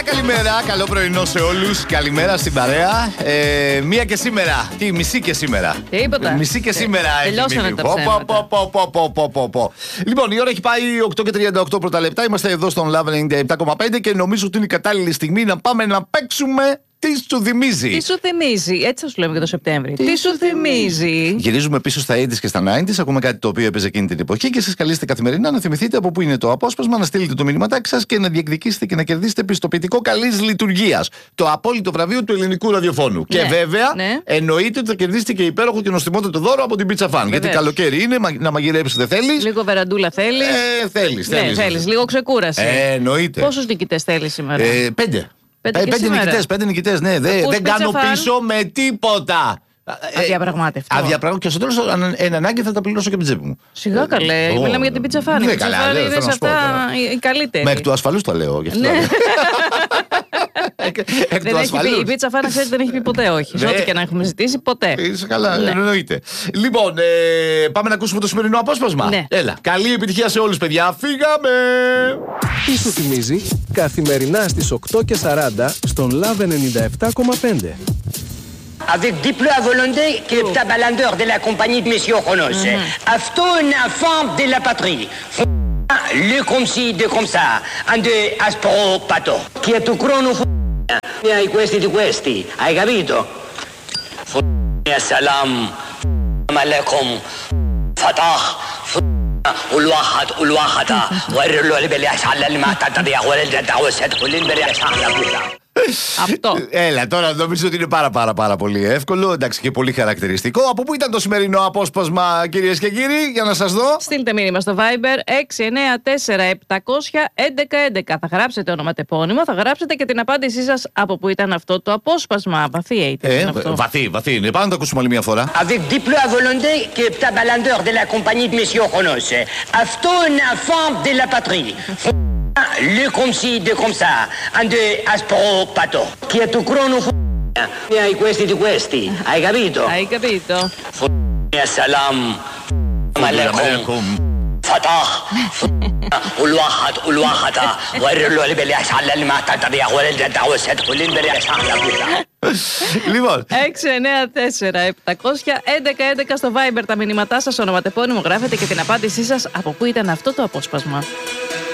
Καλημέρα, καλό πρωινό σε όλους. Καλημέρα στην παρέα. Μία και σήμερα. Τι, μισή και σήμερα. Τίποτα. Μισή και σήμερα. Τελειώσανε τα ψέματα. Λοιπόν, η ώρα έχει πάει 8:38 πρώτα λεπτά. Είμαστε εδώ στον Love 97,5 και νομίζω ότι είναι η κατάλληλη στιγμή να πάμε να παίξουμε. Τι σου θυμίζει. Τι σου θυμίζει. Έτσι θα σου λέμε και το Σεπτέμβρη. Τι σου θυμίζει. Γυρίζουμε πίσω στα 80s και στα 90s. Ακούμε κάτι το οποίο έπαιζε εκείνη την εποχή και σας καλείστε καθημερινά να θυμηθείτε από πού είναι το απόσπασμα, να στείλετε το μήνυματάκι σας και να διεκδικήσετε και να κερδίσετε πιστοποιητικό καλής λειτουργίας. Το απόλυτο βραβείο του ελληνικού ραδιοφώνου. Ναι. Και βέβαια εννοείται ότι θα κερδίσετε και υπέροχο και νοστιμότερο δώρο από την Pizza Fan. Γιατί καλοκαίρι είναι, να μαγειρέψει δεν θέλει. Λίγο βεραντούλα θέλει. Θέλει. Λίγο ξεκούραση. Εννοείται. Πόσους νικητές θέλει σήμερα. 5. Πέντε νικητές, ναι. Δεν κάνω πίσω με τίποτα. Αδιαπραγμάτευτο. Και στο τέλος, εν ανάγκη, θα τα πληρώσω και από την τσέπη μου. Σιγά καλέ. Μιλάμε για την Pizza Fan. Η Pizza Fan είναι σε αυτά η καλύτερη. Με εκ του ασφαλούς το λέω. Η Pizza Fan δεν έχει πει ποτέ όχι. Σε ό,τι και να έχουμε ζητήσει, ποτέ. Είσαι καλά, εννοείται. Λοιπόν, πάμε να ακούσουμε το σημερινό απόσπασμα. Έλα. Καλή επιτυχία σε όλους, παιδιά. Φύγαμε! Τι σου θυμίζει καθημερινά στις 8:40 στον Love 97,5. Avec déploie à volonté que le tabalandeur de la compagnie de Monsieur Chronos. Αυτό είναι femme de la patrie. Le comme ci, de comme ça. Un de aspro pato. Και του χρόνου ai questi di questi. Hai capito? Salam. Alaikum. Fatah. والواحد والواحدة ورلو اللي بليش على المعتدى يا ولد الدعوسات كلين بليش على بولا. Αυτό. Έλα, τώρα νομίζω ότι είναι πάρα πολύ εύκολο. Εντάξει, και πολύ χαρακτηριστικό. Από πού ήταν το σημερινό απόσπασμα, κυρίες και κύριοι, για να σας δω. Στείλτε μήνυμα στο Viber 694-700-1111. Θα γράψετε όνομα τεπώνυμο, θα γράψετε και την απάντησή σας από πού ήταν αυτό το απόσπασμα. Βαθύ ήταν αυτό. Βαθύ είναι. Πάμε να το ακούσουμε άλλη μια φορά. Avec déploie à volonté que le tabalandeur de la compagnie de Monsieur Chronos. Αυτό είναι femme de la patrie. Le comme ci, de comme ça. Un de aspro pato. Και του χρόνου ai questi di questi. Hai capito? Hai capito? Salam. Alaikum. Fatah. والواحد والواحدة ورلو اللي بليش على المعتدى يا ولد الدعوسات كلين بليش على بولا. Λοιπόν. 694-700-1111 στο Viber τα μηνύματά σας, ονοματεπώνυμο γράφετε και την απάντησή σας από πού ήταν αυτό το απόσπασμα.